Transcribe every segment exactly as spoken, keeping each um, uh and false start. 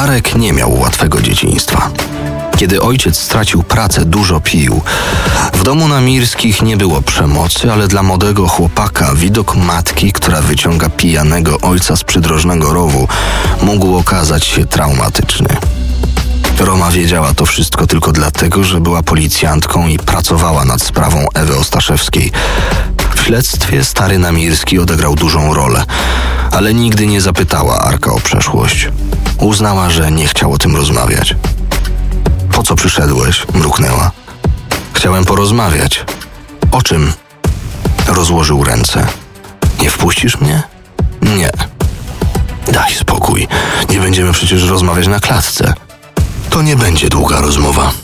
Arek nie miał łatwego dzieciństwa. Kiedy ojciec stracił pracę, dużo pił. W domu na Mirskich nie było przemocy, ale dla młodego chłopaka widok matki, która wyciąga pijanego ojca z przydrożnego rowu, mógł okazać się traumatyczny. Roma wiedziała to wszystko tylko dlatego, że była policjantką i pracowała nad sprawą Ewy Ostaszewskiej. W śledztwie stary Namirski odegrał dużą rolę, ale nigdy nie zapytała Arka o przeszłość. Uznała, że nie chciał o tym rozmawiać. Po co przyszedłeś? Mruknęła. Chciałem porozmawiać. O czym? Rozłożył ręce. Nie wpuścisz mnie? Nie. Daj spokój. Nie będziemy przecież rozmawiać na klatce. To nie będzie długa rozmowa.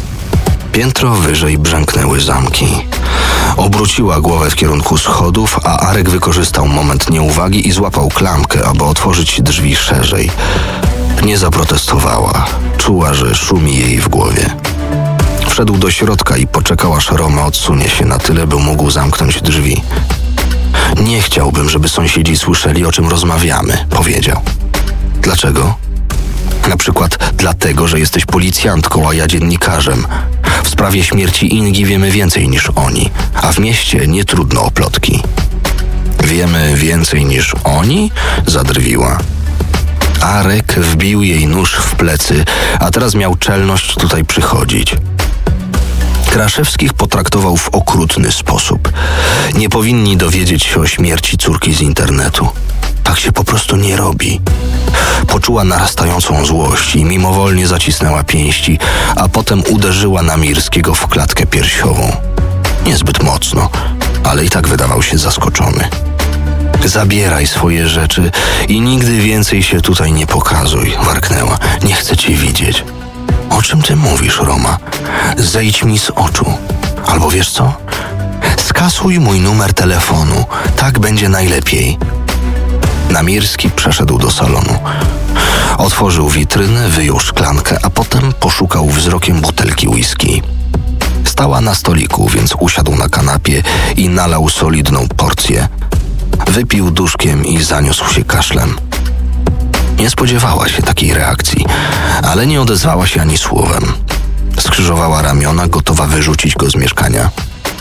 Piętro wyżej brzęknęły zamki. Obróciła głowę w kierunku schodów, a Arek wykorzystał moment nieuwagi i złapał klamkę, aby otworzyć drzwi szerzej. Nie zaprotestowała. Czuła, że szumi jej w głowie. Wszedł do środka i poczekał, aż Roma odsunie się na tyle, by mógł zamknąć drzwi. Nie chciałbym, żeby sąsiedzi słyszeli, o czym rozmawiamy, powiedział. Dlaczego? Na przykład dlatego, że jesteś policjantką, a ja dziennikarzem. W sprawie śmierci Ingi wiemy więcej niż oni, a w mieście nie trudno o plotki. Wiemy więcej niż oni? Zadrwiła. Arek wbił jej nóż w plecy, a teraz miał czelność tutaj przychodzić. Kraszewskich potraktował w okrutny sposób. Nie powinni dowiedzieć się o śmierci córki z internetu. Tak się po prostu nie robi. Poczuła narastającą złość i mimowolnie zacisnęła pięści, a potem uderzyła Namirskiego w klatkę piersiową. Niezbyt mocno, ale i tak wydawał się zaskoczony. Zabieraj swoje rzeczy i nigdy więcej się tutaj nie pokazuj, warknęła. Nie chcę cię widzieć. O czym ty mówisz, Roma? Zejdź mi z oczu. Albo wiesz co? Skasuj mój numer telefonu. Tak będzie najlepiej. Namirski przeszedł do salonu. Otworzył witrynę, wyjął szklankę, a potem poszukał wzrokiem butelki whisky. Stała na stoliku, więc usiadł na kanapie i nalał solidną porcję. Wypił duszkiem i zaniósł się kaszlem. Nie spodziewała się takiej reakcji, ale nie odezwała się ani słowem. Skrzyżowała ramiona, gotowa wyrzucić go z mieszkania.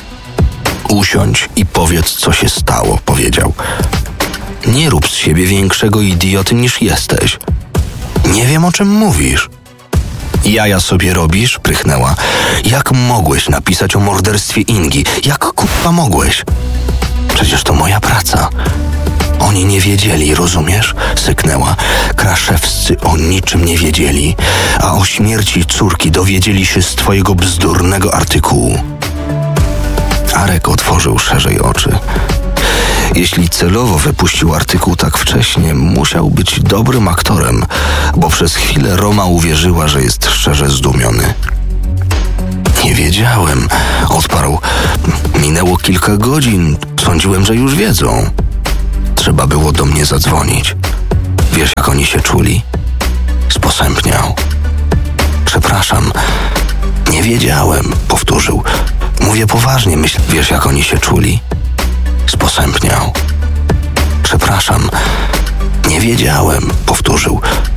Usiądź i powiedz, co się stało, powiedział. Nie rób z siebie większego idioty niż jesteś. Nie wiem, o czym mówisz. Jaja sobie robisz? Prychnęła. Jak mogłeś napisać o morderstwie Ingi? Jak kurwa mogłeś? Przecież to moja praca. Oni nie wiedzieli, rozumiesz? Syknęła. Kraszewscy o niczym nie wiedzieli, a o śmierci córki dowiedzieli się z twojego bzdurnego artykułu. Arek otworzył szerzej oczy. Jeśli celowo wypuścił artykuł tak wcześnie, musiał być dobrym aktorem, bo przez chwilę Roma uwierzyła, że jest szczerze zdumiony. Nie wiedziałem, odparł. Minęło kilka godzin. Sądziłem, że już wiedzą. Trzeba było do mnie zadzwonić. Wiesz, jak oni się czuli? Sposępniał. Przepraszam. Nie wiedziałem, powtórzył. Mówię poważnie, myśl. Wiesz, jak oni się czuli? Sposępniał. Przepraszam. Nie wiedziałem, powtórzył.